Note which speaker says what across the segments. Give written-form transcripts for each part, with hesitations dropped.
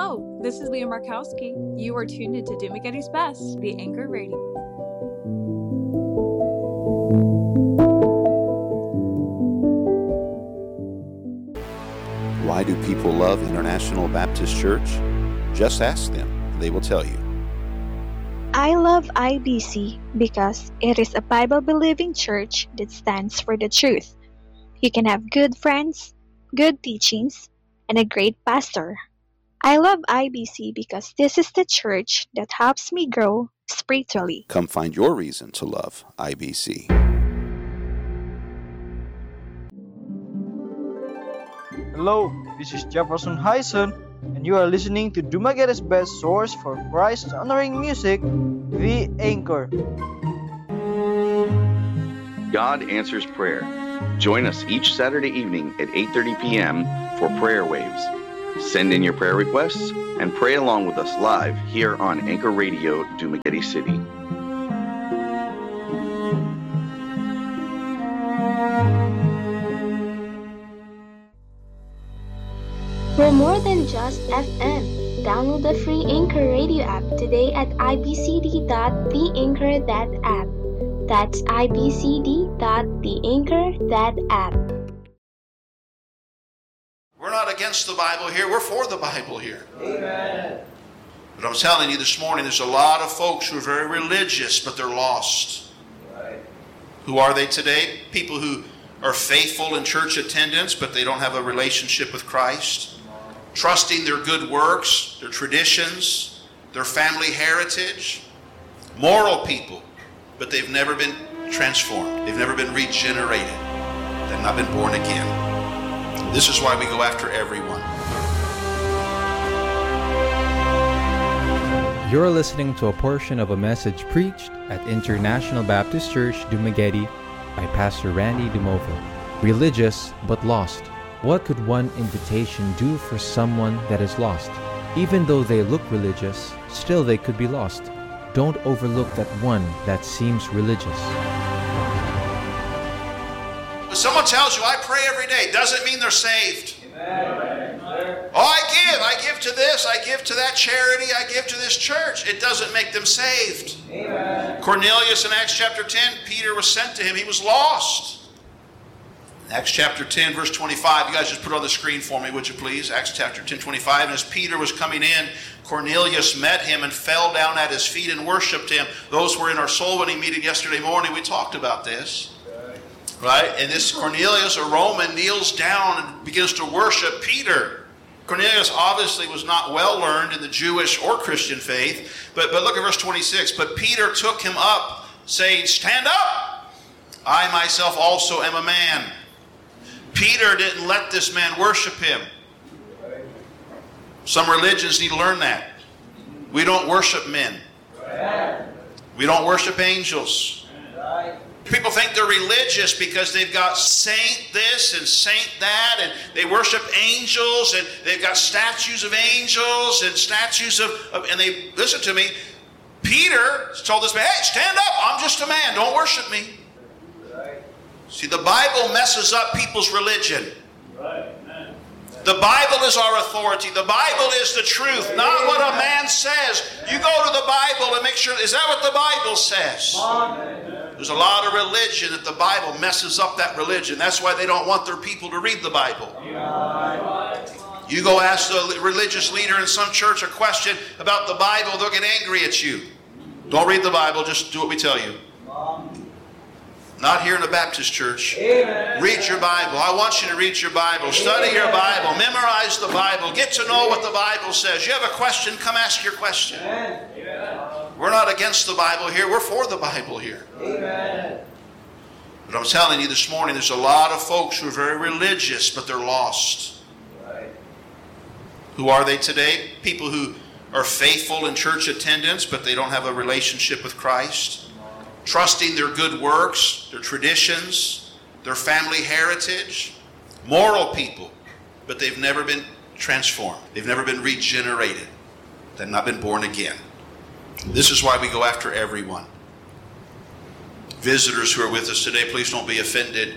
Speaker 1: Hello, this is Leah Markowski. You are tuned into Dumagetti's Best, the Anchor Radio.
Speaker 2: Why do people love International Baptist Church? Just ask them, they will tell you.
Speaker 3: I love IBC because it is a Bible-believing church that stands for the truth. You can have good friends, good teachings, and a great pastor. I love IBC because this is the church that helps me grow spiritually.
Speaker 2: Come find your reason to love IBC.
Speaker 4: Hello, this is Jefferson Hyson, and you are listening to Dumagetti's best source for Christ-honoring music, The Anchor.
Speaker 5: God answers prayer. Join us each Saturday evening at 8:30 p.m. for Prayer Waves. Send in your prayer requests and pray along with us live here on Anchor Radio, Dumagetti City.
Speaker 6: We're more than just FM. Download the free Anchor Radio app today at ibcd.theanchor.app. That's ibcd.theanchor.app.
Speaker 7: We're not against the Bible here. We're for the Bible here.
Speaker 4: Amen.
Speaker 7: But I'm telling you this morning, there's a lot of folks who are very religious, but they're lost.
Speaker 4: Right.
Speaker 7: Who are they today? People who are faithful in church attendance, but they don't have a relationship with Christ. Trusting their good works, their traditions, their family heritage. Moral people, but they've never been transformed. They've never been regenerated. They've not been born again. This is why we go after everyone.
Speaker 8: You're listening to a portion of a message preached at International Baptist Church, Dumagetti by Pastor Randy DeMovo. Religious but lost. What could one invitation do for someone that is lost? Even though they look religious, still they could be lost. Don't overlook that one that seems religious.
Speaker 7: When someone tells you, I pray every day, doesn't mean they're saved.
Speaker 4: Amen.
Speaker 7: Oh, I give to this, I give to that charity, I give to this church. It doesn't make them saved.
Speaker 4: Amen.
Speaker 7: Cornelius in Acts chapter 10, Peter was sent to him. He was lost. Acts chapter 10, verse 25. You guys just put it on the screen for me, would you please? Acts chapter 10, 25. And as Peter was coming in, Cornelius met him and fell down at his feet and worshipped him. Those were in our soul winning meeting yesterday morning. We talked about this. Right? And this Cornelius, a Roman, kneels down and begins to worship Peter. Cornelius obviously was not well learned in the Jewish or Christian faith. But look at verse 26. But Peter took him up, saying, Stand up! I myself also am a man. Peter didn't let this man worship him. Some religions need to learn that. We don't worship men. We don't worship angels. People think they're religious because they've got saint this and saint that, and they worship angels, and they've got statues of angels and statues of and they, listen to me, Peter told this man, hey, stand up, I'm just a man, don't worship me. See, the Bible messes up people's religion. The Bible is our authority. The Bible is the truth, not what a man says. You go to the Bible and make sure, is that what the Bible says? There's a lot of religion that the Bible messes up that religion. That's why they don't want their people to read the Bible. You go ask the religious leader in some church a question about the Bible, they'll get angry at you. Don't read the Bible, just do what we tell you. Not here in a Baptist church.
Speaker 4: Amen.
Speaker 7: Read your Bible. I want you to read your Bible. Study your Bible. Memorize the Bible. Get to know what the Bible says. You have a question, come ask your question.
Speaker 4: Amen.
Speaker 7: We're not against the Bible here. We're for the Bible here.
Speaker 4: Amen.
Speaker 7: But I'm telling you this morning, there's a lot of folks who are very religious, but they're lost.
Speaker 4: Right.
Speaker 7: Who are they today? People who are faithful in church attendance, but they don't have a relationship with Christ. Trusting their good works, their traditions, their family heritage. Moral people, but they've never been transformed. They've never been regenerated. They've not been born again. This is why we go after everyone. Visitors who are with us today, please don't be offended.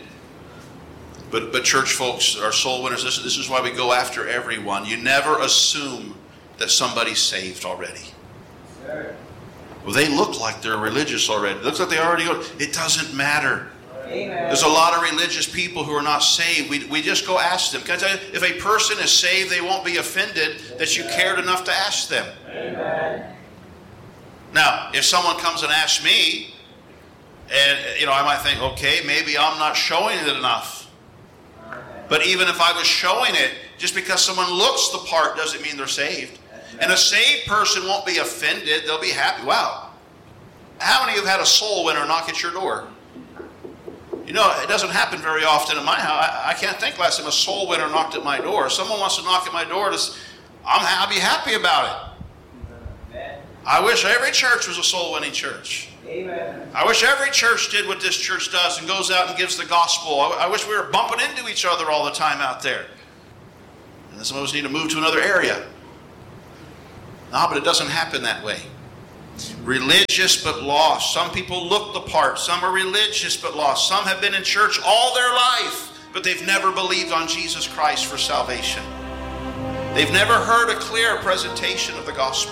Speaker 7: But church folks, our soul winners, this is why we go after everyone. You never assume that somebody's saved already? Well, they look like they're religious already. It looks like they already go. It doesn't matter. Amen. There's a lot of religious people who are not saved. We just go ask them. Can I tell you, if a person is saved, they won't be offended that you cared enough to ask them. Amen. Now, if someone comes and asks me, and I might think, okay, maybe I'm not showing it enough. But even if I was showing it, just because someone looks the part doesn't mean they're saved. And a saved person won't be offended. They'll be happy. Wow. How many of you have had a soul winner knock at your door? It doesn't happen very often in my house. I can't think last time a soul winner knocked at my door. If someone wants to knock at my door, I'll be happy about it. I wish every church was a soul winning church. Amen. I wish every church did what this church does and goes out and gives the gospel. I wish we were bumping into each other all the time out there. And some of us need to move to another area. No, but it doesn't happen that way. Religious but lost. Some people look the part. Some are religious but lost. Some have been in church all their life, but they've never believed on Jesus Christ for salvation. They've never heard a clear presentation of the gospel.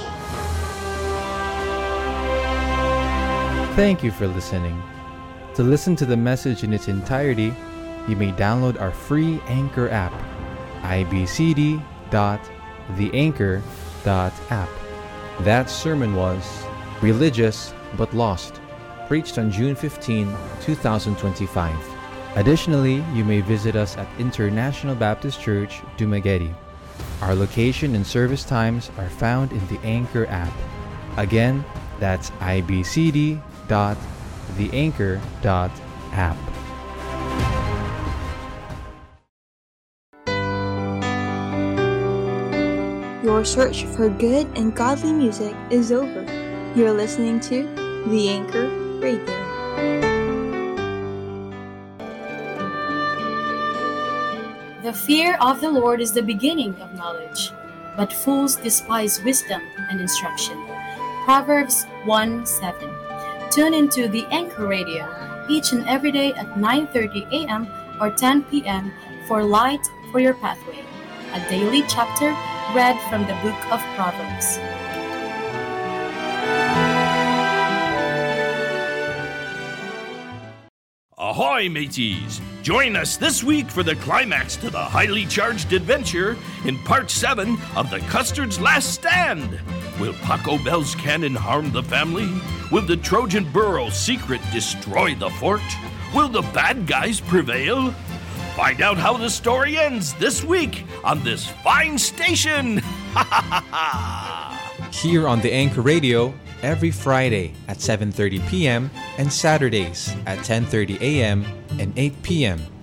Speaker 8: Thank you for listening. To listen to the message in its entirety, you may download our free Anchor app, ibcd.theanchor.app. That sermon was Religious but Lost, preached on June 15, 2025. Additionally, you may visit us at International Baptist Church, Dumaguete. Our location and service times are found in the Anchor app. Again, that's ibcd.theanchor.app.
Speaker 9: Your search for good and godly music is over. You're listening to The Anchor Radio.
Speaker 10: The fear of the Lord is the beginning of knowledge, but fools despise wisdom and instruction. Proverbs 1:7. Tune into The Anchor Radio each and every day at 9:30 a.m. or 10 p.m. for Light for Your Pathway, a daily chapter read from the book of Proverbs.
Speaker 11: Ahoy, mateys! Join us this week for the climax to the highly charged adventure in Part 7 of The Custard's Last Stand. Will Paco Bell's cannon harm the family? Will the Trojan burrow secret destroy the fort? Will the bad guys prevail? Find out how the story ends this week on this fine station.
Speaker 8: Here on the Anchor Radio, every Friday at 7:30 p.m. and Saturdays at 10:30 a.m. and 8 p.m.